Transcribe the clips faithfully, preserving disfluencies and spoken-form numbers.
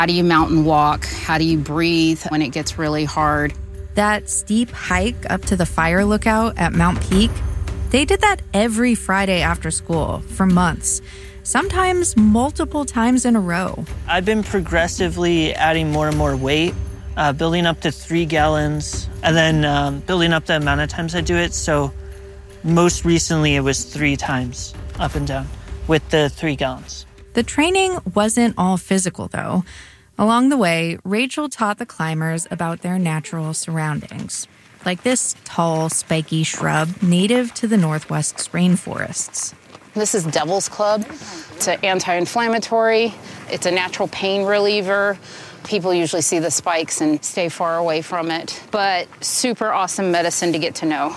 How do you mountain walk? How do you breathe when it gets really hard? That steep hike up to the fire lookout at Mount Peak, they did that every Friday after school for months, sometimes multiple times in a row. I've been progressively adding more and more weight, uh, building up to three gallons, and then um, building up the amount of times I do it. So most recently, it was three times up and down with the three gallons. The training wasn't all physical, though. Along the way, Rachel taught the climbers about their natural surroundings, like this tall, spiky shrub native to the Northwest's rainforests. This is Devil's Club. It's an anti-inflammatory. It's a natural pain reliever. People usually see the spikes and stay far away from it, but super awesome medicine to get to know.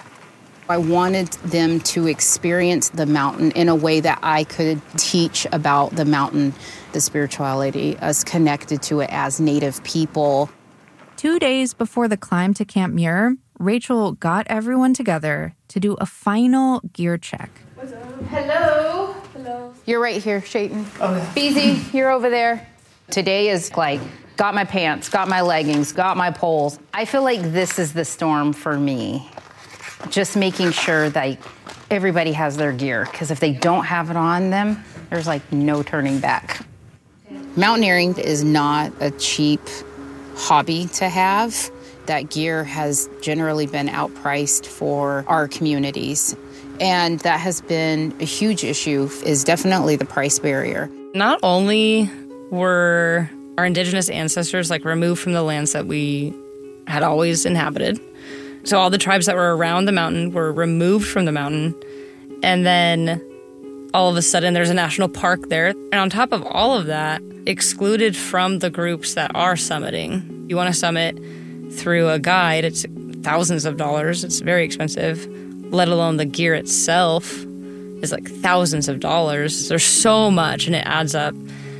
I wanted them to experience the mountain in a way that I could teach about the mountain, the spirituality, us connected to it as Native people. Two days before the climb to Camp Muir, Rachel got everyone together to do a final gear check. What's up? Hello. Hello. You're right here, Shayton. Okay. Beezy, you're over there. Today is like, got my pants, got my leggings, got my poles. I feel like this is the storm for me. Just making sure that everybody has their gear, because if they don't have it on them, there's like no turning back. Mountaineering is not a cheap hobby to have. That gear has generally been outpriced for our communities. And that has been a huge issue, is definitely the price barrier. Not only were our indigenous ancestors like removed from the lands that we had always inhabited, so all the tribes that were around the mountain were removed from the mountain. And then all of a sudden there's a national park there. And on top of all of that, excluded from the groups that are summiting. You want to summit through a guide, it's thousands of dollars. It's very expensive, let alone the gear itself is like thousands of dollars. There's so much and it adds up.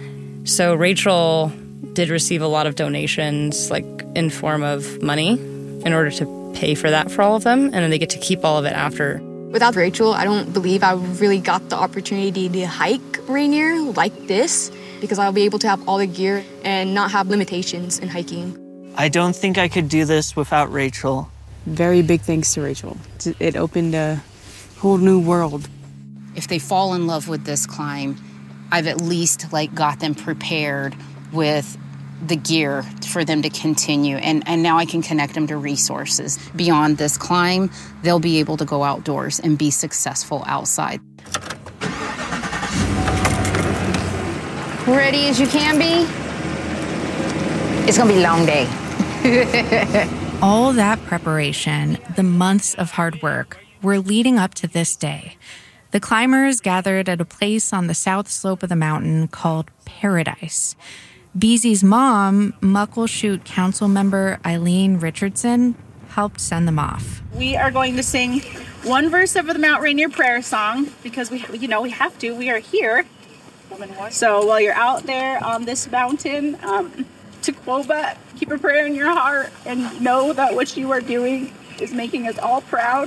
So Rachel did receive a lot of donations, like in form of money, in order to pay for that for all of them, and then they get to keep all of it after. Without Rachel, I don't believe I really got the opportunity to hike Rainier like this, because I'll be able to have all the gear and not have limitations in hiking. I don't think I could do this without Rachel. Very big thanks to Rachel. It opened a whole new world. If they fall in love with this climb, I've at least like got them prepared with the gear for them to continue. And, and now I can connect them to resources. Beyond this climb, they'll be able to go outdoors and be successful outside. Ready as you can be? It's gonna be a long day. All that preparation, the months of hard work, were leading up to this day. The climbers gathered at a place on the south slope of the mountain called Paradise. Beezy's mom, Muckleshoot Council member Eileen Richardson, helped send them off. We are going to sing one verse of the Mount Rainier prayer song because we, you know, we have to. We are here. So while you're out there on this mountain, um, Taqwoba, keep a prayer in your heart and know that what you are doing is making us all proud.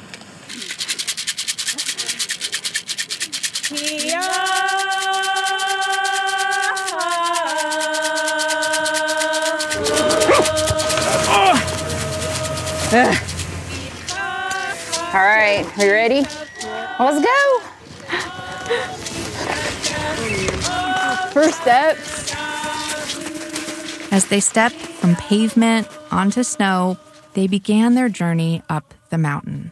All right, are you ready? Let's go. First steps. As they stepped from pavement onto snow, they began their journey up the mountain.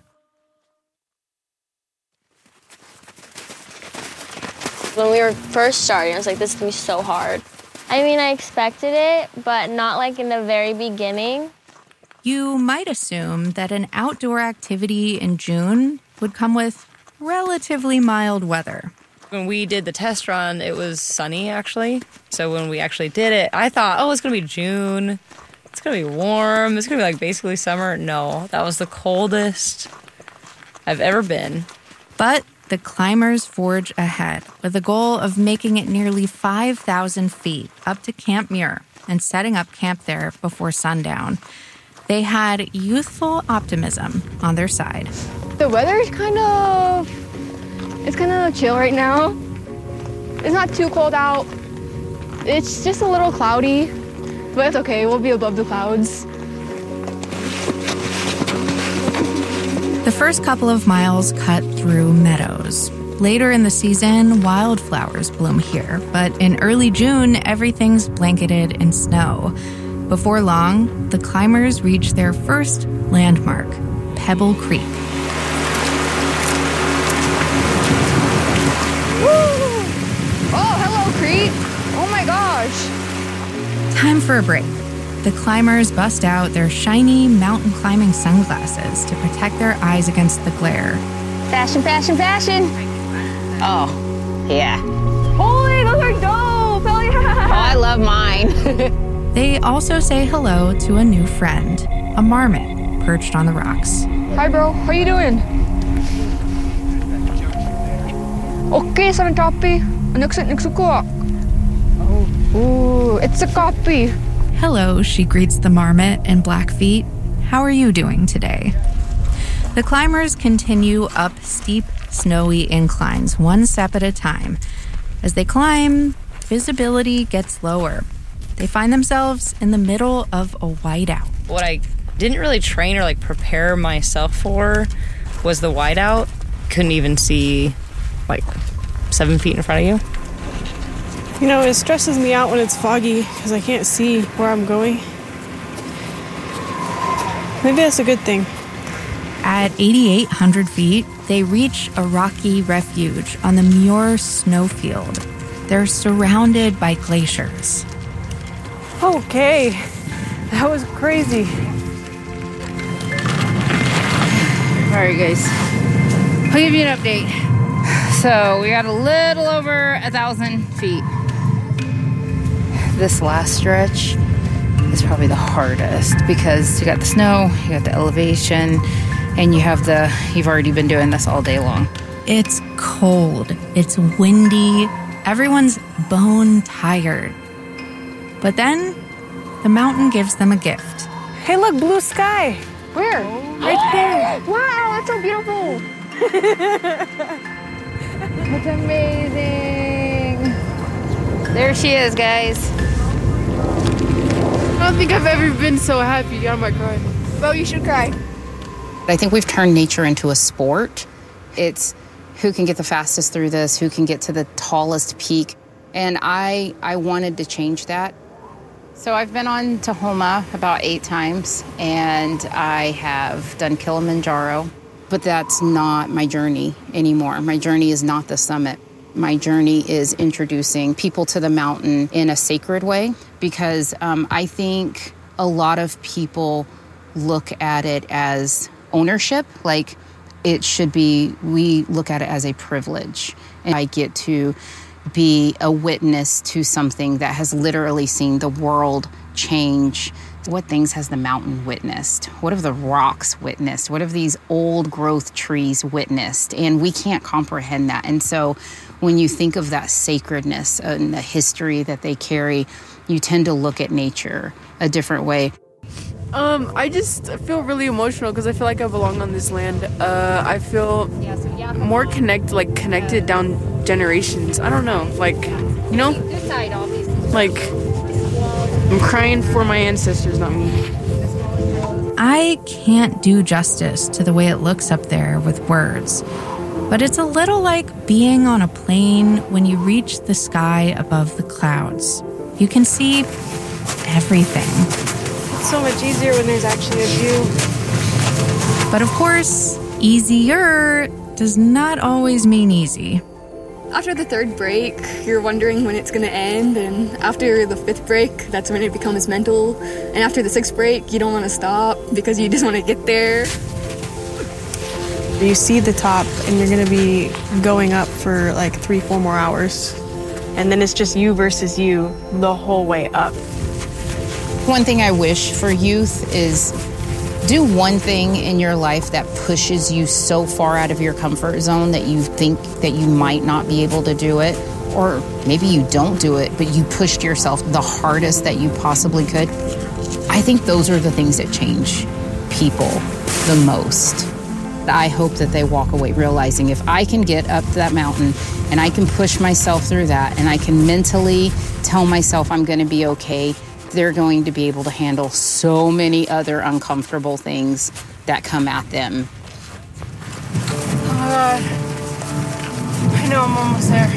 When we were first starting, I was like, this is gonna be so hard. I mean, I expected it, but not like in the very beginning. You might assume that an outdoor activity in June would come with relatively mild weather. When we did the test run, it was sunny, actually. So when we actually did it, I thought, oh, it's going to be June. It's going to be warm. It's going to be like basically summer. No, that was the coldest I've ever been. But the climbers forge ahead with the goal of making it nearly five thousand feet up to Camp Muir and setting up camp there before sundown. They had youthful optimism on their side. The weather is kind of, it's kind of chill right now. It's not too cold out. It's just a little cloudy, but it's okay. We'll be above the clouds. The first couple of miles cut through meadows. Later in the season, wildflowers bloom here, but in early June, everything's blanketed in snow. Before long, the climbers reach their first landmark, Pebble Creek. Woo! Oh, hello, Crete! Oh my gosh! Time for a break. The climbers bust out their shiny mountain climbing sunglasses to protect their eyes against the glare. Fashion, fashion, fashion! Oh, yeah. Holy, those are dope! Hell yeah! Oh, I love mine. They also say hello to a new friend, a marmot perched on the rocks. Hi, bro. How you doing? Okay, sa copy. Nagsuko. Oh, ooh, it's a copy. Hello, she greets the marmot in Blackfeet. How are you doing today? The climbers continue up steep, snowy inclines, one step at a time. As they climb, visibility gets lower. They find themselves in the middle of a whiteout. What I didn't really train or like prepare myself for was the whiteout. Couldn't even see like seven feet in front of you. You know, it stresses me out when it's foggy because I can't see where I'm going. Maybe that's a good thing. At eighty-eight hundred feet, they reach a rocky refuge on the Muir snowfield. They're surrounded by glaciers. Okay, that was crazy. All right, guys. I'll give you an update. So we got a little over a thousand feet. This last stretch is probably the hardest because you got the snow, you got the elevation, and you have the, you've already been doing this all day long. It's cold, it's windy, everyone's bone tired. But then, the mountain gives them a gift. Hey, look, blue sky. Where? Right there. Wow, that's so beautiful. That's amazing. There she is, guys. I don't think I've ever been so happy. I might cry. Well, you should cry. I think we've turned nature into a sport. It's who can get the fastest through this, who can get to the tallest peak. And I I wanted to change that. So I've been on Tahoma about eight times, and I have done Kilimanjaro, but that's not my journey anymore. My journey is not the summit. My journey is introducing people to the mountain in a sacred way, because um, I think a lot of people look at it as ownership, like it should be, we look at it as a privilege. And I get to be a witness to something that has literally seen the world change. What things has the mountain witnessed? What have the rocks witnessed? What have these old growth trees witnessed? And we can't comprehend that. And so when you think of that sacredness and the history that they carry, you tend to look at nature a different way. Um, I just feel really emotional because I feel like I belong on this land. Uh, I feel more connect, like connected down generations. I don't know, like, you know, like I'm crying for my ancestors, not me. I can't do justice to the way it looks up there with words, but it's a little like being on a plane when you reach the sky above the clouds. You can see everything. It's so much easier when there's actually a view. But of course, easier does not always mean easy. After the third break, you're wondering when it's going to end, and after the fifth break, that's when it becomes mental. And after the sixth break, you don't want to stop because you just want to get there. You see the top, and you're going to be going up for like three, four more hours. And then it's just you versus you the whole way up. One thing I wish for youth is do one thing in your life that pushes you so far out of your comfort zone that you think that you might not be able to do it, or maybe you don't do it, but you pushed yourself the hardest that you possibly could. I think those are the things that change people the most. I hope that they walk away realizing if I can get up that mountain and I can push myself through that and I can mentally tell myself I'm going to be okay, they're going to be able to handle so many other uncomfortable things that come at them. Oh my God. I know I'm almost there.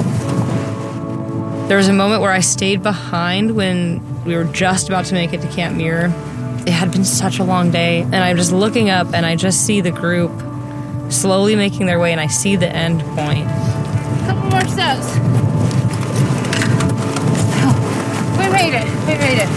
There was a moment where I stayed behind when we were just about to make it to Camp Muir. It had been such a long day, and I'm just looking up and I just see the group slowly making their way, and I see the end point. A couple more steps. Oh, we made it. We made it.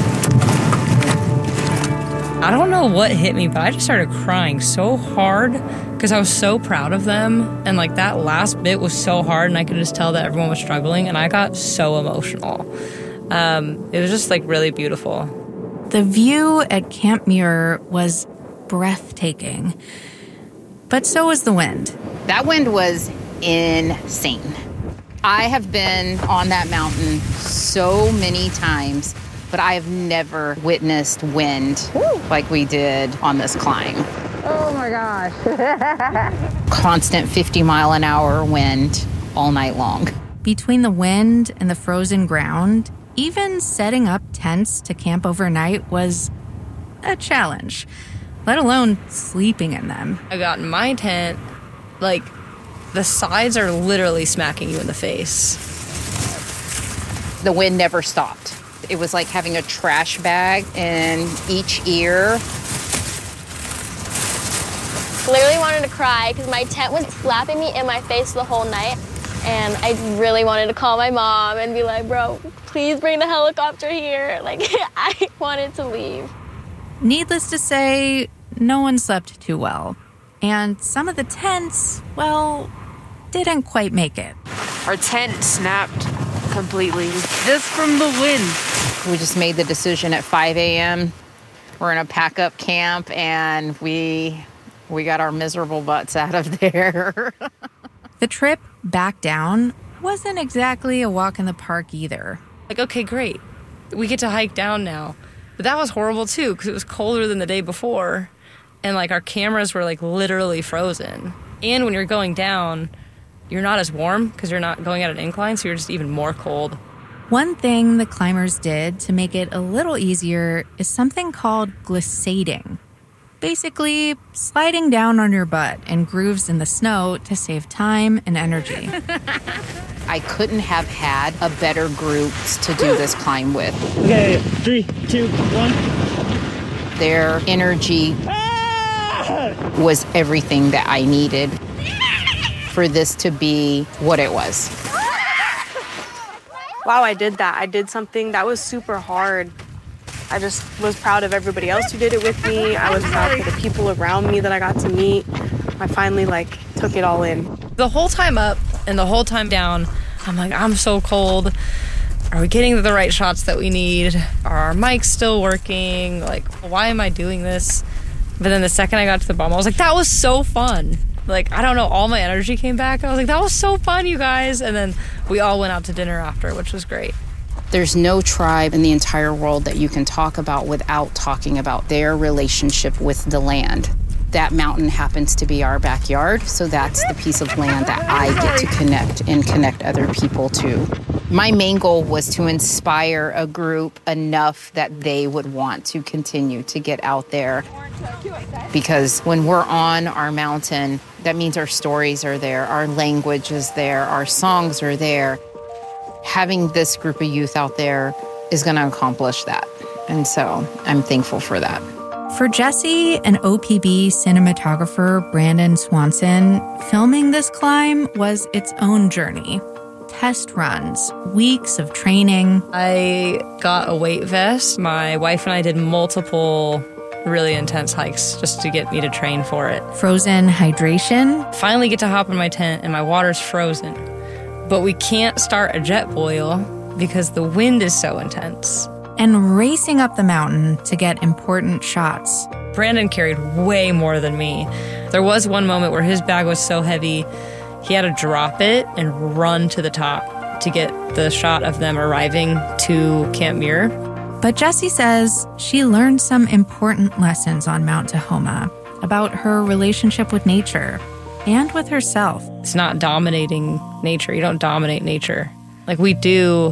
I don't know what hit me, but I just started crying so hard because I was so proud of them. And like that last bit was so hard, and I could just tell that everyone was struggling, and I got so emotional. Um, it was just like really beautiful. The view at Camp Muir was breathtaking, but so was the wind. That wind was insane. I have been on that mountain so many times, but I have never witnessed wind like we did on this climb. Oh my gosh. Constant fifty mile an hour wind all night long. Between the wind and the frozen ground, even setting up tents to camp overnight was a challenge, let alone sleeping in them. I got in my tent, like the sides are literally smacking you in the face. The wind never stopped. It was like having a trash bag in each ear. Literally wanted to cry because my tent was slapping me in my face the whole night. And I really wanted to call my mom and be like, bro, please bring the helicopter here. Like, I wanted to leave. Needless to say, no one slept too well. And some of the tents, well, didn't quite make it. Our tent snapped completely just from the wind. We just made the decision at five a.m. We're in a pack-up camp, and we we got our miserable butts out of there. The trip back down wasn't exactly a walk in the park either. Like, okay, great. We get to hike down now. But that was horrible, too, because it was colder than the day before. And, like, our cameras were, like, literally frozen. And when you're going down, you're not as warm because you're not going at an incline, so you're just even more cold. One thing the climbers did to make it a little easier is something called glissading. Basically, sliding down on your butt in grooves in the snow to save time and energy. I couldn't have had a better group to do this climb with. Okay, three, two, one. Their energy was everything that I needed for this to be what it was. Wow, I did that. I did something that was super hard. I just was proud of everybody else who did it with me. I was proud for the people around me that I got to meet. I finally, like, took it all in. The whole time up and the whole time down, I'm like, I'm so cold. Are we getting the right shots that we need? Are our mics still working? Like, why am I doing this? But then the second I got to the bottom, I was like, that was so fun. Like, I don't know, all my energy came back. I was like, that was so fun, you guys. And then we all went out to dinner after, which was great. There's no tribe in the entire world that you can talk about without talking about their relationship with the land. That mountain happens to be our backyard, so that's the piece of land that I get to connect and connect other people to. My main goal was to inspire a group enough that they would want to continue to get out there. Because when we're on our mountain, that means our stories are there, our language is there, our songs are there. Having this group of youth out there is going to accomplish that. And so I'm thankful for that. For Jesse and O P B cinematographer Brandon Swanson, filming this climb was its own journey. Test runs, weeks of training. I got a weight vest. My wife and I did multiple really intense hikes just to get me to train for it. Frozen hydration. Finally get to hop in my tent and my water's frozen. But we can't start a jet boil because the wind is so intense. And racing up the mountain to get important shots. Brandon carried way more than me. There was one moment where his bag was so heavy, he had to drop it and run to the top to get the shot of them arriving to Camp Muir. But Jessie says she learned some important lessons on Mount Tahoma about her relationship with nature and with herself. It's not dominating nature. You don't dominate nature. Like, we do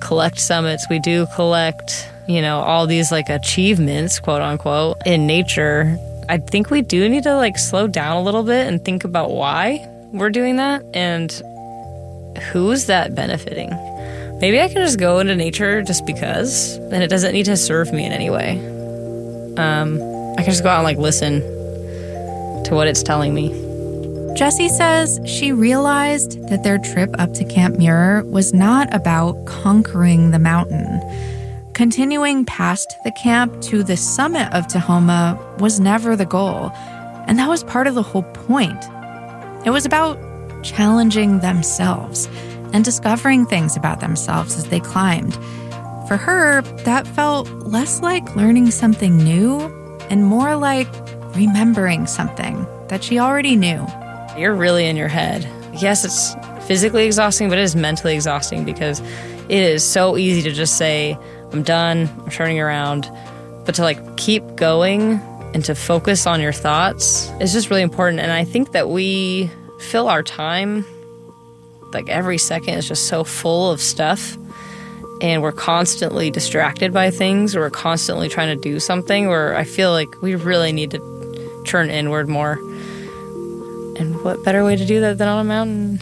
collect summits, we do collect, you know, all these like achievements, quote unquote, in nature, I think we do need to like slow down a little bit and think about why we're doing that and who's that benefiting. Maybe I can just go into nature just because, and it doesn't need to serve me in any way. Um, I can just go out and like listen to what it's telling me. Jessie says she realized that their trip up to Camp Muir was not about conquering the mountain. Continuing past the camp to the summit of Tahoma was never the goal, and that was part of the whole point. It was about challenging themselves and discovering things about themselves as they climbed. For her, that felt less like learning something new and more like remembering something that she already knew. You're really in your head. Yes, it's physically exhausting, but it is mentally exhausting because it is so easy to just say, I'm done, I'm turning around. But to like keep going and to focus on your thoughts is just really important. And I think that we fill our time, like every second is just so full of stuff. And we're constantly distracted by things, or we're constantly trying to do something where I feel like we really need to turn inward more. And what better way to do that than on a mountain?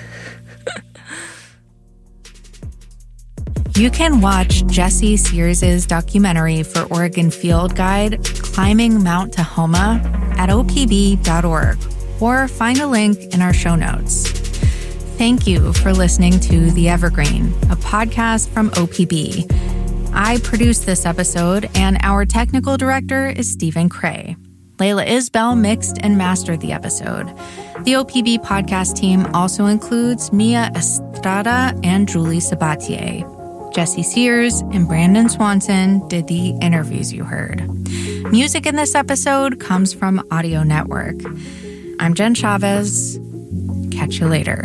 You can watch Jessie Sears' documentary for Oregon Field Guide, Climbing Mount Tahoma, at O P B dot org, or find a link in our show notes. Thank you for listening to The Evergreen, a podcast from O P B. I produced this episode, and our technical director is Stephen Cray. Layla Isbell mixed and mastered the episode. The O P B podcast team also includes Mia Estrada and Julie Sabatier. Jessie Sears and Brandon Swanson did the interviews you heard. Music in this episode comes from Audio Network. I'm Jen Chavez. Catch you later.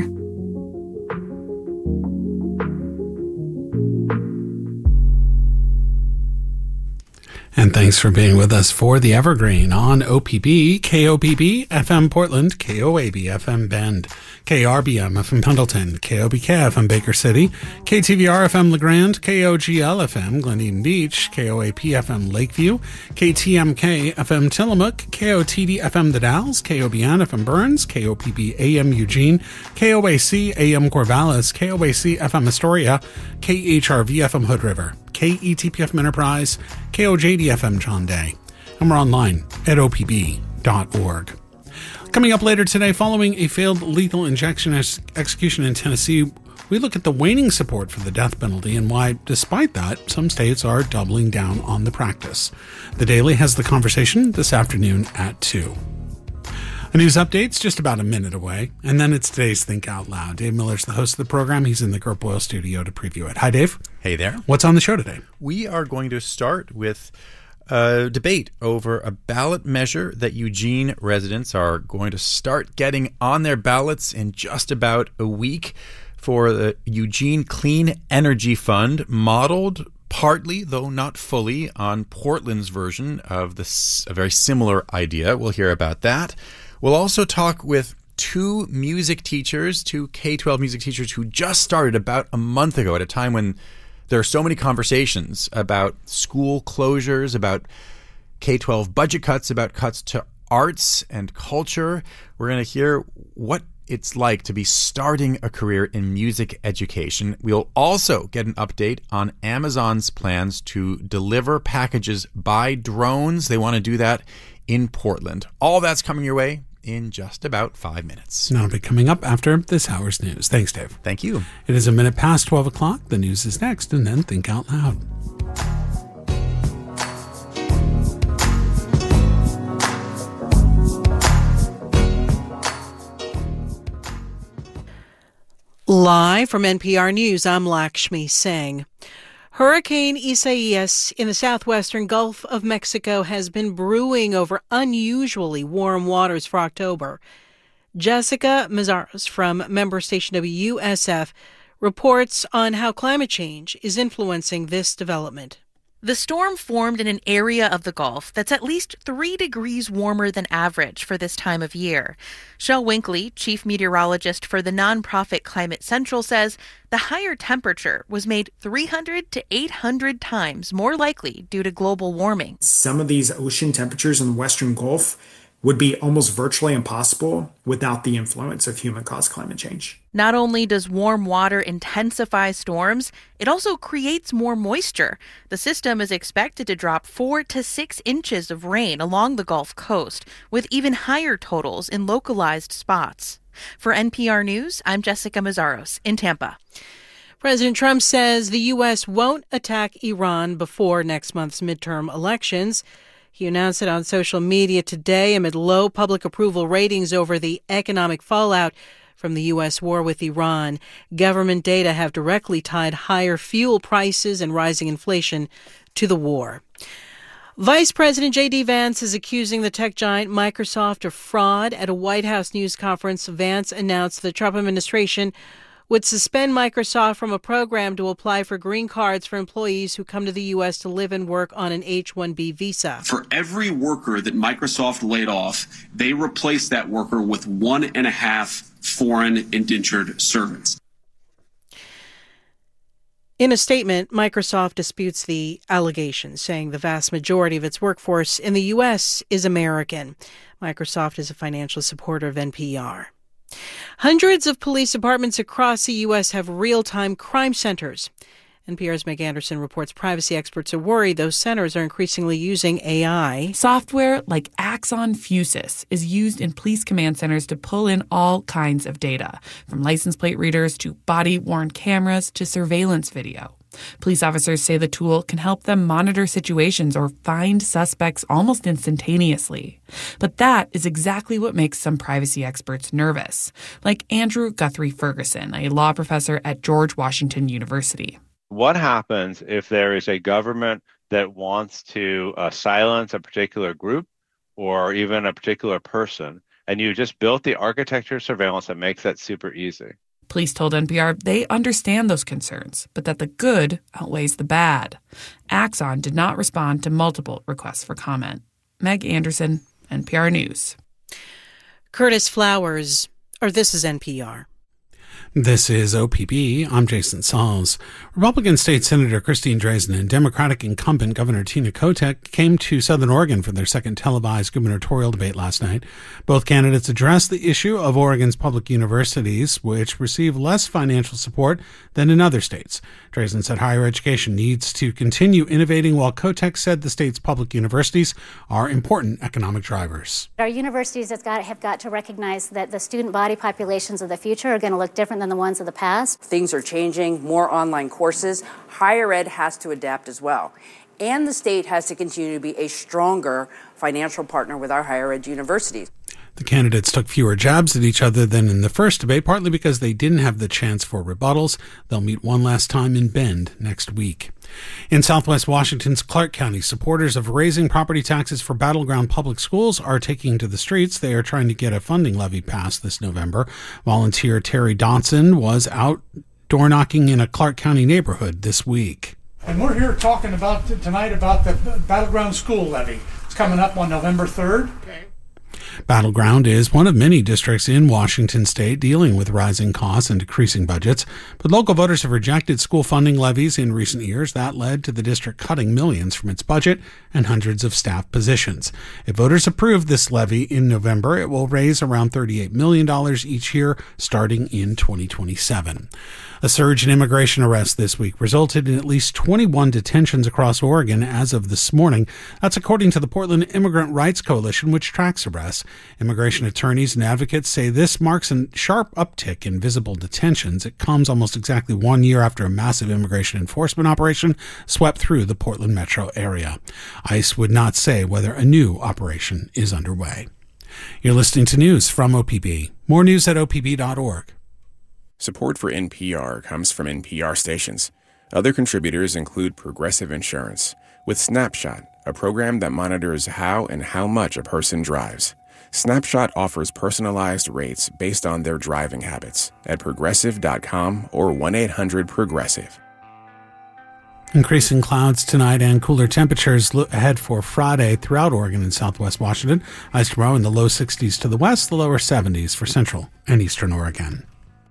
And thanks for being with us for The Evergreen on O P B, K O B B, F M Portland, K O A B, F M Bend, K R B M, F M Pendleton, K O B K, F M Baker City, K T V R, F M LeGrand, K O G L, F M Glen Eden Beach, K O A P, F M Lakeview, K T M K, F M Tillamook, K O T D, F M The Dalles, K O B N, F M Burns, K O P B, A M Eugene, K O A C, A M Corvallis, K O A C, F M Astoria, K H R V, F M Hood River, K E T P F M Enterprise, K O J D F M John Day. And we're online at O P B dot org. Coming up later today, following a failed lethal injection ex- execution in Tennessee, we look at the waning support for the death penalty and why, despite that, some states are doubling down on the practice. The Daily has the conversation this afternoon at two. A news update's just about a minute away, and then it's today's Think Out Loud. Dave Miller's the host of the program. He's in the Gert Boyle studio to preview it. Hi, Dave. Hey there. What's on the show today? We are going to start with a debate over a ballot measure that Eugene residents are going to start getting on their ballots in just about a week for the Eugene Clean Energy Fund, modeled partly, though not fully, on Portland's version of this, a very similar idea. We'll hear about that. We'll also talk with two music teachers, two K twelve music teachers who just started about a month ago at a time when there are so many conversations about school closures, about K twelve budget cuts, about cuts to arts and culture. We're going to hear what it's like to be starting a career in music education. We'll also get an update on Amazon's plans to deliver packages by drones. They want to do that in Portland. All that's coming your way in just about five minutes. That'll be coming up after this hour's news. Thanks, Dave. Thank you. It is a minute past twelve o'clock. The news is next, and then Think Out Loud. Live from N P R News, I'm Lakshmi Singh. Hurricane Isaias in the southwestern Gulf of Mexico has been brewing over unusually warm waters for October. Jessica Mazaros from member station W U S F reports on how climate change is influencing this development. The storm formed in an area of the Gulf that's at least three degrees warmer than average for this time of year. Shel Winkley, chief meteorologist for the nonprofit Climate Central, says the higher temperature was made three hundred to eight hundred times more likely due to global warming. Some of these ocean temperatures in the Western Gulf would be almost virtually impossible without the influence of human-caused climate change. Not only does warm water intensify storms, it also creates more moisture. The system is expected to drop four to six inches of rain along the Gulf Coast, with even higher totals in localized spots. For N P R News, I'm Jessica Mazzaros in Tampa. President Trump says the U S won't attack Iran before next month's midterm elections. He announced it on social media today amid low public approval ratings over the economic fallout from the U S war with Iran. Government data have directly tied higher fuel prices and rising inflation to the war. Vice President J D. Vance is accusing the tech giant Microsoft of fraud. At a White House news conference, Vance announced the Trump administration would suspend Microsoft from a program to apply for green cards for employees who come to the U S to live and work on an H one B visa. For every worker that Microsoft laid off, they replaced that worker with one and a half foreign indentured servants. In a statement, Microsoft disputes the allegations, saying the vast majority of its workforce in the U S is American. Microsoft is a financial supporter of N P R. Hundreds of police departments across the U S have real-time crime centers. N P R's Meg Anderson reports privacy experts are worried those centers are increasingly using A I. Software like Axon Fusus is used in police command centers to pull in all kinds of data, from license plate readers to body-worn cameras to surveillance video. Police officers say the tool can help them monitor situations or find suspects almost instantaneously. But that is exactly what makes some privacy experts nervous, like Andrew Guthrie Ferguson, a law professor at George Washington University. What happens if there is a government that wants to uh, silence a particular group or even a particular person, and you just built the architecture of surveillance that makes that super easy? Police told N P R they understand those concerns, but that the good outweighs the bad. Axon did not respond to multiple requests for comment. Meg Anderson, N P R News. Curtis Flowers, or this is N P R. This is O P B. I'm Jason Sauls. Republican State Senator Christine Drazan and Democratic incumbent Governor Tina Kotek came to Southern Oregon for their second televised gubernatorial debate last night. Both candidates addressed the issue of Oregon's public universities, which receive less financial support than in other states. Drazan said higher education needs to continue innovating, while Kotek said the state's public universities are important economic drivers. Our universities have got, have got to recognize that the student body populations of the future are going to look different than the ones of the past. Things are changing, more online courses. Higher ed has to adapt as well. And the state has to continue to be a stronger financial partner with our higher ed universities. The candidates took fewer jabs at each other than in the first debate, partly because they didn't have the chance for rebuttals. They'll meet one last time in Bend next week. In southwest Washington's Clark County, supporters of raising property taxes for battleground public schools are taking to the streets. They are trying to get a funding levy passed this November. Volunteer Terry Dotson was out door knocking in a Clark County neighborhood this week. And we're here talking about tonight about the battleground school levy. It's coming up on November third. Okay. Battleground is one of many districts in Washington state dealing with rising costs and decreasing budgets, but local voters have rejected school funding levies in recent years. That led to the district cutting millions from its budget and hundreds of staff positions. If voters approve this levy in November, it will raise around thirty-eight million dollars each year starting in twenty twenty-seven. A surge in immigration arrests this week resulted in at least twenty-one detentions across Oregon as of this morning. That's according to the Portland Immigrant Rights Coalition, which tracks arrests. Immigration attorneys and advocates say this marks a sharp uptick in visible detentions. It comes almost exactly one year after a massive immigration enforcement operation swept through the Portland metro area. ICE would not say whether a new operation is underway. You're listening to news from O P B. More news at O P B dot org. Support for N P R comes from N P R stations. Other contributors include Progressive Insurance, with Snapshot, a program that monitors how and how much a person drives. Snapshot offers personalized rates based on their driving habits at progressive dot com or one eight hundred progressive. Increasing clouds tonight and cooler temperatures ahead for Friday throughout Oregon and southwest Washington. Highs tomorrow in the low sixties to the west, the lower seventies for central and eastern Oregon.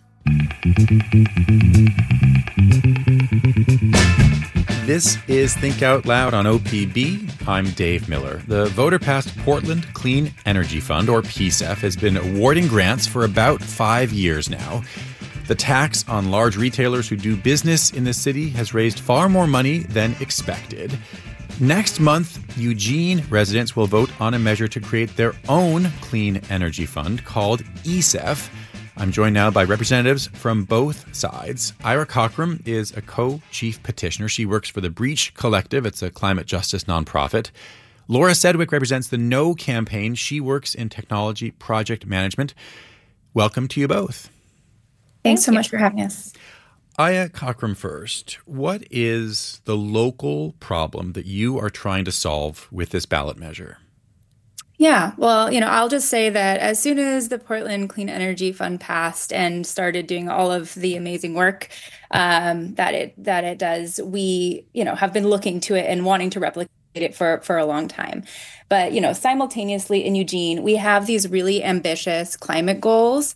This is Think Out Loud on O P B. I'm Dave Miller. The voter passed Portland Clean Energy Fund, or P C E F, has been awarding grants for about five years now. The tax on large retailers who do business in the city has raised far more money than expected. Next month, Eugene residents will vote on a measure to create their own clean energy fund called E C E F. I'm joined now by representatives from both sides. Ira Cockrum is a co-chief petitioner. She works for the Breach Collective. It's a climate justice nonprofit. Laura Sedgwick represents the No campaign. She works in technology project management. Welcome to you both. Thanks so much for having us. Aya Cockrum first. What is the local problem that you are trying to solve with this ballot measure? Yeah, well, you know, I'll just say that as soon as the Portland Clean Energy Fund passed and started doing all of the amazing work um, that it that it does, we, you know, have been looking to it and wanting to replicate it for, for a long time. But, you know, simultaneously in Eugene, we have these really ambitious climate goals,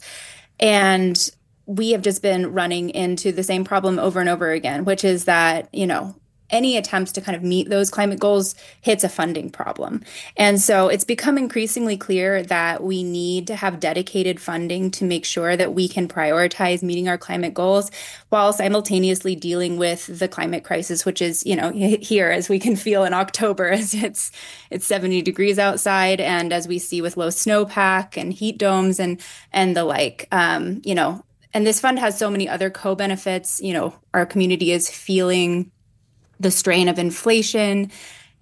and we have just been running into the same problem over and over again, which is that, you know, any attempts to kind of meet those climate goals hits a funding problem. And so it's become increasingly clear that we need to have dedicated funding to make sure that we can prioritize meeting our climate goals while simultaneously dealing with the climate crisis, which is, you know, here, as we can feel in October, as it's it's seventy degrees outside, and as we see with low snowpack and heat domes and and the like, um, you know, and this fund has so many other co-benefits. You know, our community is feeling the strain of inflation,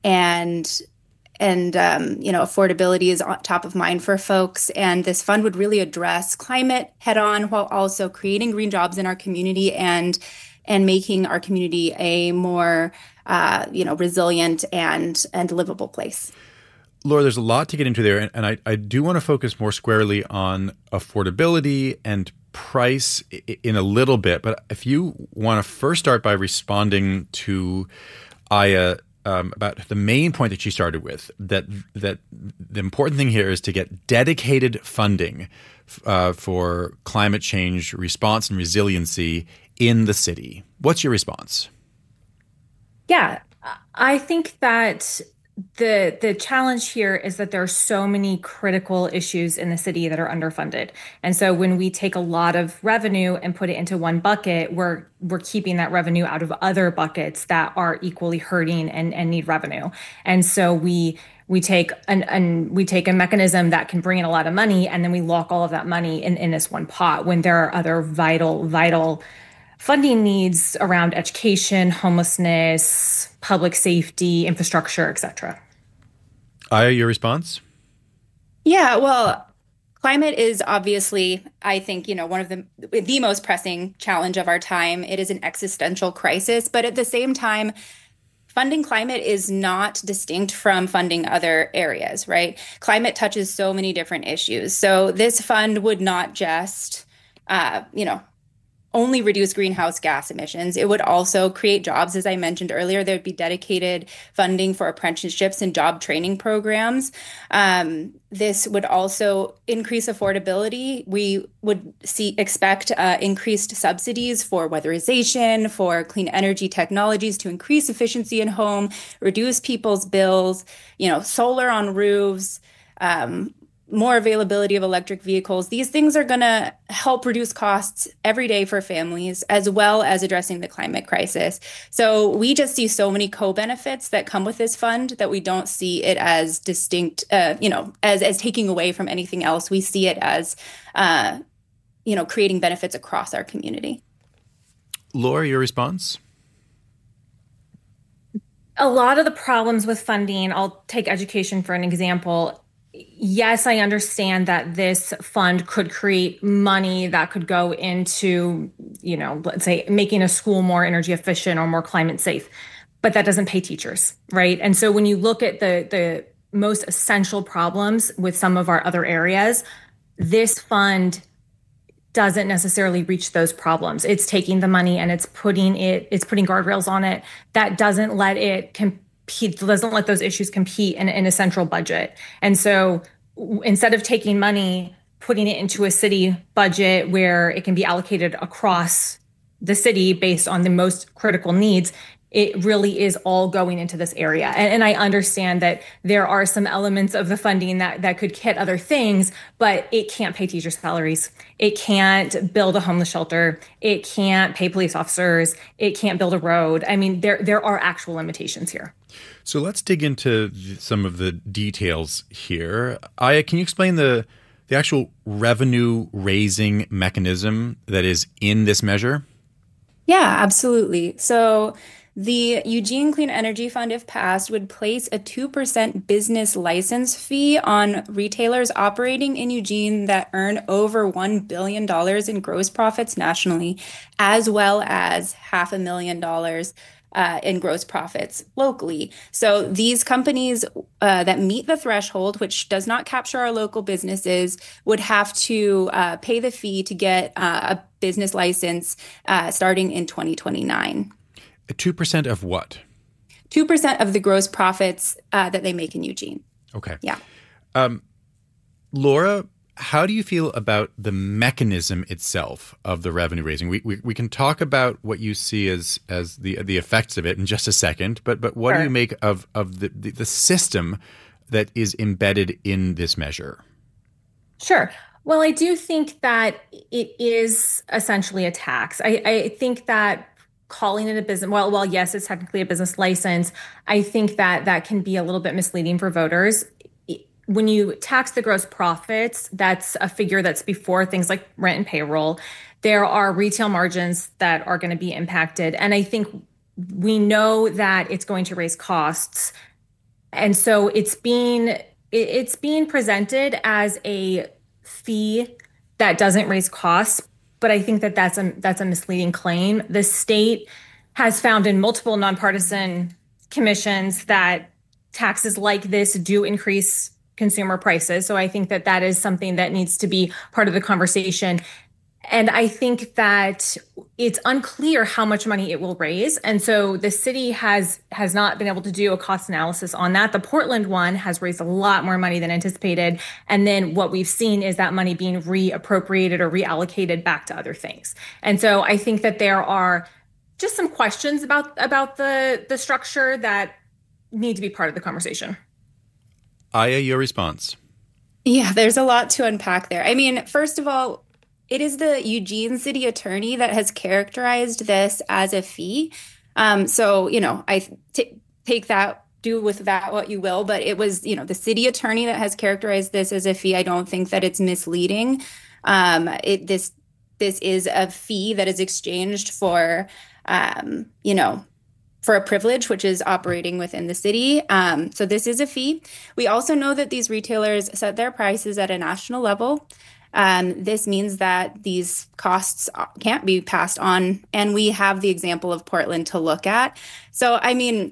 and and um, you know, affordability is on top of mind for folks. And this fund would really address climate head on, while also creating green jobs in our community and and making our community a more uh, you know resilient and and livable place. Laura, there's a lot to get into there, and, and I, I do want to focus more squarely on affordability and price in a little bit. But if you want to first start by responding to Aya um, about the main point that she started with, that that the important thing here is to get dedicated funding uh, for climate change response and resiliency in the city. What's your response? Yeah, I think that the the challenge here is that there are so many critical issues in the city that are underfunded. And so when we take a lot of revenue and put it into one bucket, we're we're keeping that revenue out of other buckets that are equally hurting and, and need revenue. And so we we take an, an we take a mechanism that can bring in a lot of money, and then we lock all of that money in, in this one pot when there are other vital, vital funding needs around education, homelessness, public safety, infrastructure, et cetera. Aya, your response? Yeah, well, climate is obviously, I think, you know, one of the the most pressing challenge of our time. It is an existential crisis, but at the same time, funding climate is not distinct from funding other areas, right? Climate touches so many different issues. So this fund would not just, uh, you know, only reduce greenhouse gas emissions. It would also create jobs. As I mentioned earlier, there would be dedicated funding for apprenticeships and job training programs. Um, this would also increase affordability. We would see expect uh, increased subsidies for weatherization, for clean energy technologies to increase efficiency in home, reduce people's bills, you know, solar on roofs, um, more availability of electric vehicles. These things are going to help reduce costs every day for families, as well as addressing the climate crisis. So we just see so many co-benefits that come with this fund that we don't see it as distinct, uh, you know, as, as taking away from anything else. We see it as, uh, you know, creating benefits across our community. Laura, your response? A lot of the problems with funding, I'll take education for an example. Yes, I understand that this fund could create money that could go into, you know, let's say making a school more energy efficient or more climate safe, but that doesn't pay teachers, right? And so when you look at the the most essential problems with some of our other areas, this fund doesn't necessarily reach those problems. It's taking the money and it's putting it, it's putting guardrails on it. That doesn't let it compete, doesn't let those issues compete in, in a central budget. And so w- instead of taking money, putting it into a city budget where it can be allocated across the city based on the most critical needs, it really is all going into this area. And, and I understand that there are some elements of the funding that, that could hit other things, but it can't pay teacher salaries. It can't build a homeless shelter. It can't pay police officers. It can't build a road. I mean, there there are actual limitations here. So let's dig into some of the details here. Aya, can you explain the the actual revenue raising mechanism that is in this measure? Yeah, absolutely. So the Eugene Clean Energy Fund, if passed, would place a two percent business license fee on retailers operating in Eugene that earn over one billion dollars in gross profits nationally, as well as half a million dollars uh, in gross profits locally. So these companies uh, that meet the threshold, which does not capture our local businesses, would have to uh, pay the fee to get uh, a business license uh, starting in twenty twenty-nine. two percent of what? two percent of the gross profits uh, that they make in Eugene. Okay. Yeah. Um, Laura, how do you feel about the mechanism itself of the revenue raising? We, we we can talk about what you see as as the the effects of it in just a second, but but what Sure. do you make of of the, the the system that is embedded in this measure? Sure. Well, I do think that it is essentially a tax. I, I think that calling it a business, well, well, yes, it's technically a business license. I think that that can be a little bit misleading for voters. When you tax the gross profits, that's a figure that's before things like rent and payroll. There are retail margins that are going to be impacted. And I think we know that it's going to raise costs. And so it's being it's being presented as a fee that doesn't raise costs. But I think that that's a that's a misleading claim. The state has found in multiple nonpartisan commissions that taxes like this do increase consumer prices. So I think that that is something that needs to be part of the conversation. And I think that it's unclear how much money it will raise. And so the city has has not been able to do a cost analysis on that. The Portland one has raised a lot more money than anticipated. And then what we've seen is that money being reappropriated or reallocated back to other things. And so I think that there are just some questions about about the the structure that need to be part of the conversation. Aya, your response. Yeah, there's a lot to unpack there. I mean, first of all, it is the Eugene city attorney that has characterized this as a fee. Um, so, you know, I t- take that, do with that what you will, but it was, you know, the city attorney that has characterized this as a fee. I don't think that it's misleading. Um, it, this, this is a fee that is exchanged for, um, you know, for a privilege, which is operating within the city. Um, so this is a fee. We also know that these retailers set their prices at a national level. Um, this means that these costs can't be passed on. And we have the example of Portland to look at. So, I mean,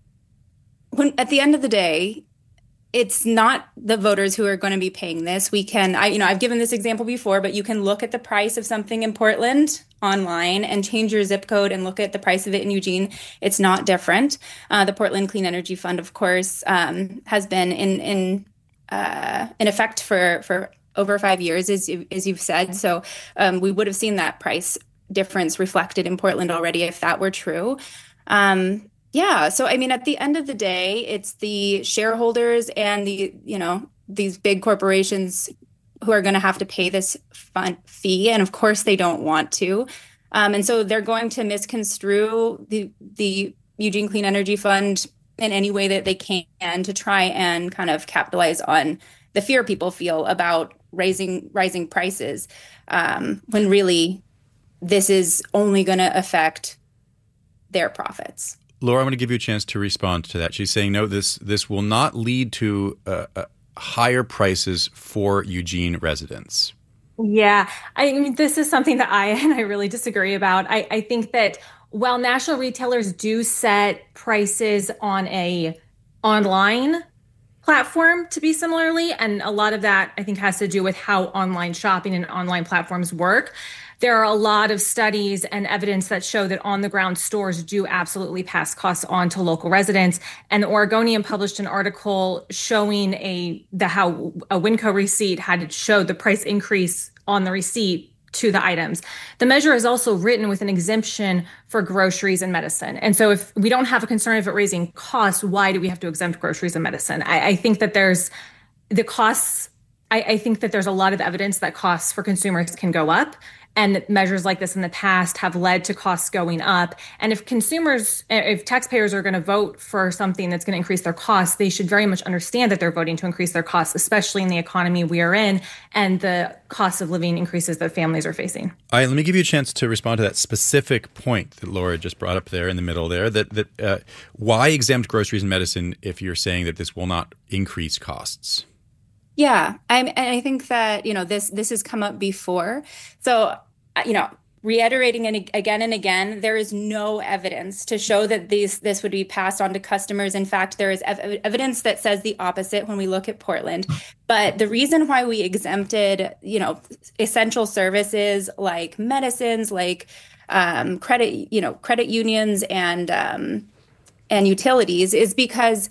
when at the end of the day, it's not the voters who are going to be paying this. We can, I, you know, I've given this example before, but you can look at the price of something in Portland online and change your zip code and look at the price of it in Eugene. It's not different. Uh, the Portland Clean Energy Fund, of course, um, has been in in uh, in effect for for over five years, as you, as you've said. So um, we would have seen that price difference reflected in Portland already if that were true. Um, Yeah. So, I mean, at the end of the day, it's the shareholders and the, you know, these big corporations who are going to have to pay this fund fee. And of course, they don't want to. Um, and so they're going to misconstrue the, the Eugene Clean Energy Fund in any way that they can to try and kind of capitalize on the fear people feel about raising rising prices, um, when really this is only going to affect their profits. Laura, I'm going to give you a chance to respond to that. She's saying, no, this this will not lead to uh, uh, higher prices for Eugene residents. Yeah, I mean, this is something that I and I really disagree about. I, I think that while national retailers do set prices on a online platform to be similarly. And a lot of that, I think, has to do with how online shopping and online platforms work. There are a lot of studies and evidence that show that on-the-ground stores do absolutely pass costs on to local residents. And the Oregonian published an article showing a the how a Winco receipt had showed the price increase on the receipt to the items. The measure is also written with an exemption for groceries and medicine. And so if we don't have a concern of it raising costs, why do we have to exempt groceries and medicine? I, I think that there's the costs. I, I think that there's a lot of evidence that costs for consumers can go up. And measures like this in the past have led to costs going up. And if consumers, if taxpayers are going to vote for something that's going to increase their costs, they should very much understand that they're voting to increase their costs, especially in the economy we are in and the cost of living increases that families are facing. All right, let me give you a chance to respond to that specific point that Laura just brought up there in the middle there, that, that uh, why exempt groceries and medicine if you're saying that this will not increase costs? Yeah, I'm, and I think that, you know, this this has come up before. So, you know, reiterating it again and again, there is no evidence to show that these this would be passed on to customers. In fact, there is ev- evidence that says the opposite when we look at Portland. But the reason why we exempted, you know, essential services like medicines, like um, credit, you know, credit unions and um, and utilities is because,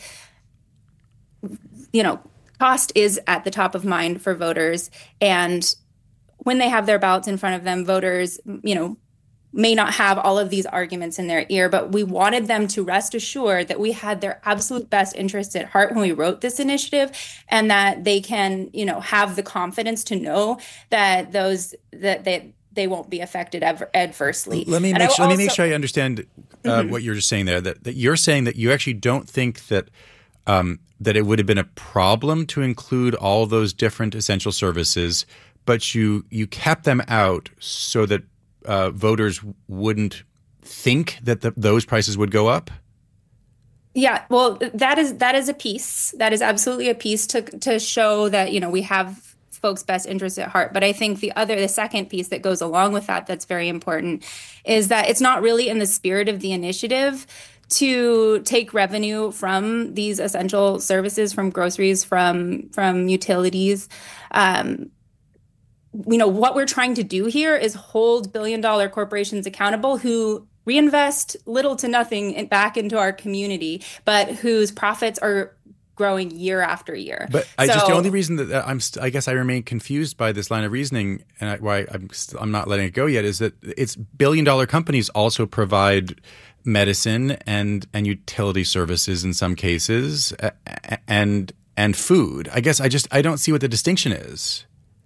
you know, cost is at the top of mind for voters. And when they have their ballots in front of them, voters, you know, may not have all of these arguments in their ear, but we wanted them to rest assured that we had their absolute best interests at heart when we wrote this initiative, and that they can, you know, have the confidence to know that those that they they won't be affected ever, adversely. Let me And make I sure, will let me make also- sure I understand uh, Mhm. what you're just saying there. That, that you're saying that you actually don't think that um, that it would have been a problem to include all those different essential services, but you you kept them out so that uh, voters wouldn't think that the, those prices would go up? Yeah, well, that is that is a piece. That is absolutely a piece to to show that, you know, we have folks' best interests at heart. But I think the other, the second piece that goes along with that, that's very important, is that it's not really in the spirit of the initiative to take revenue from these essential services, from groceries, from from utilities. Um, you know, what we're trying to do here is hold billion dollar corporations accountable who reinvest little to nothing in, back into our community, but whose profits are growing year after year. But I So- just the only reason that I'm st- I guess I remain confused by this line of reasoning, and I, why I'm st- I'm not letting it go yet, is that it's billion dollar companies also provide medicine and and utility services in some cases, a- a- and and food. I guess I just I don't see what the distinction is.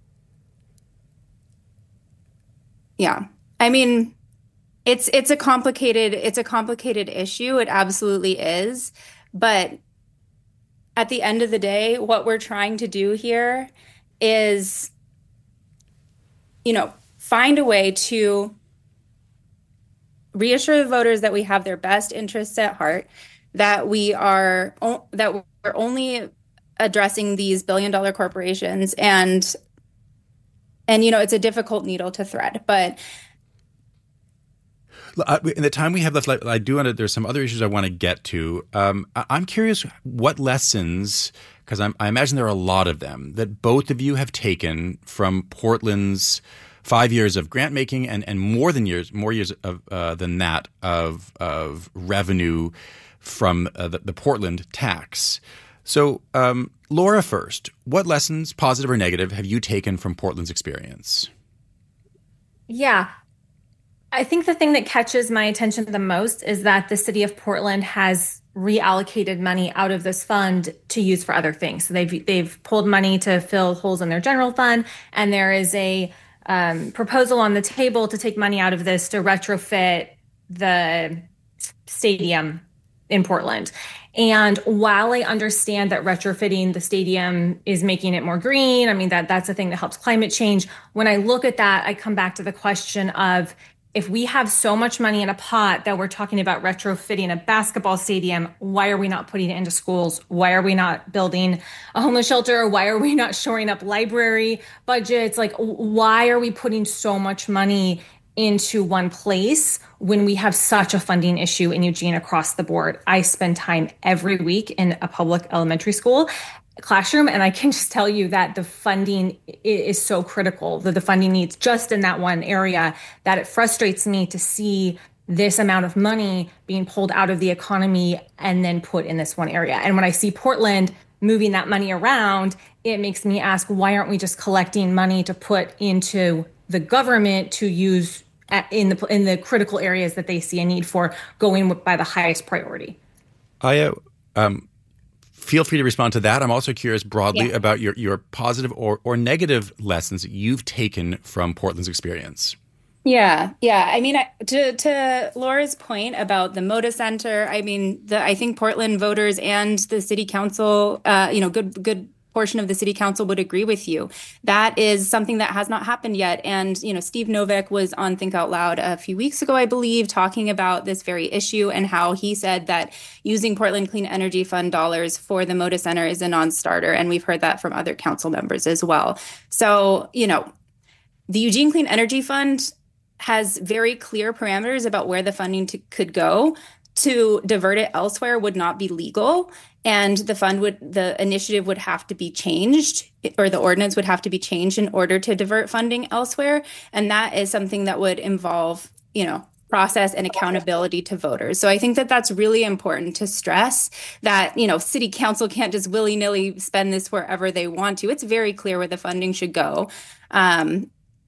Yeah. I mean, it's it's a complicated it's a complicated issue. It absolutely is. But at the end of the day, what we're trying to do here is, you know, find a way to reassure the voters that we have their best interests at heart, that we are o- that we're only addressing these billion dollar corporations, and and you know, it's a difficult needle to thread, but Uh, In the time we have left, like, I do want to. There's some other issues I want to get to. Um, I, I'm curious what lessons, because I imagine there are a lot of them, that both of you have taken from Portland's five years of grant making and, and more than years, more years of uh, than that of of revenue from uh, the, the Portland tax. So, um, Laura, first, what lessons, positive or negative, have you taken from Portland's experience? Yeah. I think the thing that catches my attention the most is that the city of Portland has reallocated money out of this fund to use for other things. So they've they've pulled money to fill holes in their general fund, and there is a um, proposal on the table to take money out of this to retrofit the stadium in Portland. And while I understand that retrofitting the stadium is making it more green, I mean, that that's a thing that helps climate change. When I look at that, I come back to the question of, if we have so much money in a pot that we're talking about retrofitting a basketball stadium, why are we not putting it into schools? Why are we not building a homeless shelter? Why are we not shoring up library budgets? Like, why are we putting so much money into one place when we have such a funding issue in Eugene across the board? I spend time every week in a public elementary school, classroom. And I can just tell you that the funding is so critical, that the funding needs just in that one area, that it frustrates me to see this amount of money being pulled out of the economy and then put in this one area. And when I see Portland moving that money around, it makes me ask, why aren't we just collecting money to put into the government to use at, in the in the critical areas that they see a need for, going by the highest priority? Aya, um, feel free to respond to that. I'm also curious broadly Yeah. about your, your positive or, or negative lessons that you've taken from Portland's experience. Yeah, yeah. I mean, I- to to Laura's point about the Moda Center, I mean, the I think Portland voters and the city council, uh, you know, good good portion of the city council would agree with you. That is something that has not happened yet. And, you know, Steve Novak was on Think Out Loud a few weeks ago, I believe, talking about this very issue and how he said that using Portland Clean Energy Fund dollars for the Moda Center is a non-starter. And we've heard that from other council members as well. So, you know, the Eugene Clean Energy Fund has very clear parameters about where the funding to, could go. To divert it elsewhere would not be legal, and the fund would, the initiative would have to be changed, or the ordinance would have to be changed in order to divert funding elsewhere. And that is something that would involve, you know, process and accountability to voters. So I think that that's really important to stress, that, you know, city council can't just willy-nilly spend this wherever they want to. It's very clear where the funding should go. Um,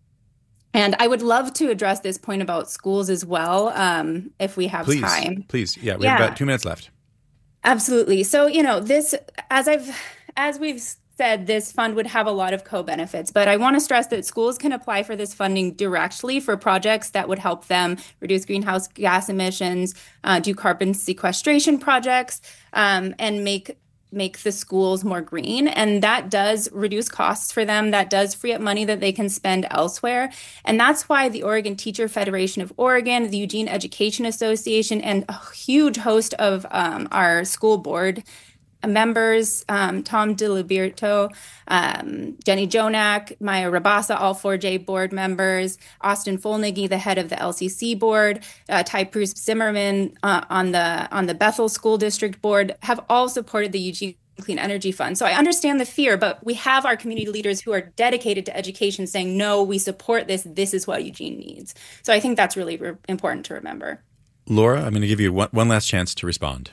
And I would love to address this point about schools as well, um, if we have Please, time. please. Yeah, we Yeah. have about two minutes left. Absolutely. So, you know, this, as I've, as we've said, this fund would have a lot of co-benefits, but I want to stress that schools can apply for this funding directly for projects that would help them reduce greenhouse gas emissions, uh, do carbon sequestration projects, um, and make make the schools more green. And that does reduce costs for them. That does free up money that they can spend elsewhere. And that's why the Oregon Teacher Federation of Oregon, the Eugene Education Association, and a huge host of um, our school board members, um, Tom DiLiberto, um, Jenny Jonak, Maya Rabasa, all four J board members, Austin Folniggy, the head of the L C C board, uh, Ty Bruce Zimmerman uh, on the on the Bethel School District board, have all supported the Eugene Clean Energy Fund. So I understand the fear, but we have our community leaders who are dedicated to education saying, no, we support this. This is what Eugene needs. So I think that's really re- important to remember. Laura, I'm going to give you one, one last chance to respond.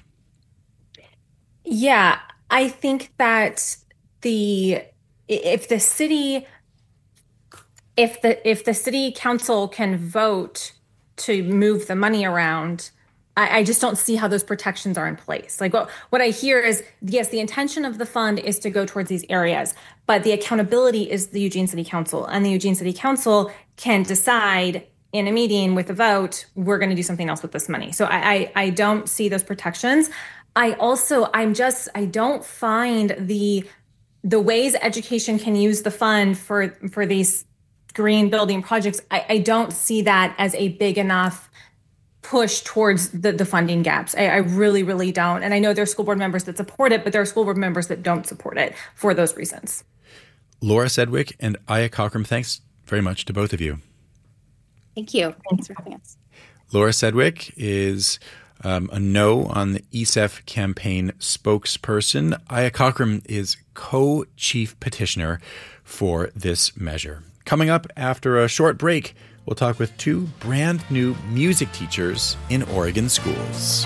Yeah, I think that the if the city if the if the city council can vote to move the money around, I, I just don't see how those protections are in place. Like what, what I hear is, yes, the intention of the fund is to go towards these areas, but the accountability is the Eugene City Council, and the Eugene City Council can decide in a meeting with a vote, we're going to do something else with this money. So I, I, I don't see those protections. I also, I'm just, I don't find the the ways education can use the fund for for these green building projects. I, I don't see that as a big enough push towards the, the funding gaps. I, I really, really don't. And I know there are school board members that support it, but there are school board members that don't support it for those reasons. Laura Sedgwick and Aya Cockrum, thanks very much to both of you. Thank you. Thanks for having us. Laura Sedgwick is Um, a no on the E S E F campaign spokesperson. Aya Cockrum is co-chief petitioner for this measure. Coming up after a short break, we'll talk with two brand new music teachers in Oregon schools.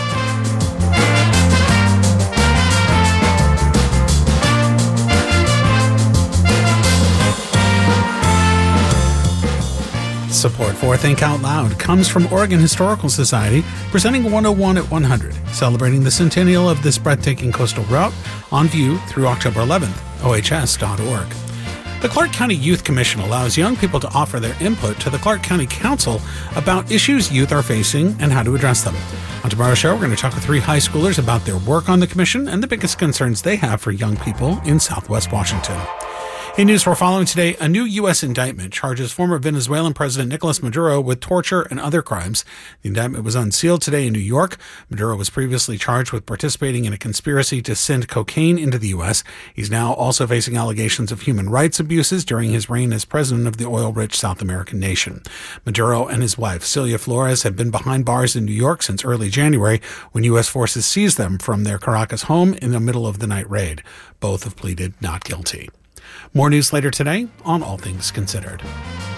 Support for Think Out Loud comes from Oregon Historical Society, presenting one oh one at one hundred, celebrating the centennial of this breathtaking coastal route, on view through October eleventh, O H S dot org. The Clark County Youth Commission allows young people to offer their input to the Clark County Council about issues youth are facing and how to address them. On tomorrow's show, we're going to talk with three high schoolers about their work on the commission and the biggest concerns they have for young people in Southwest Washington. In news we're following today, a new U S indictment charges former Venezuelan President Nicolas Maduro with torture and other crimes. The indictment was unsealed today in New York. Maduro was previously charged with participating in a conspiracy to send cocaine into the U S. He's now also facing allegations of human rights abuses during his reign as president of the oil-rich South American nation. Maduro and his wife, Celia Flores, have been behind bars in New York since early January when U S forces seized them from their Caracas home in the middle of the night raid. Both have pleaded not guilty. More news later today on All Things Considered.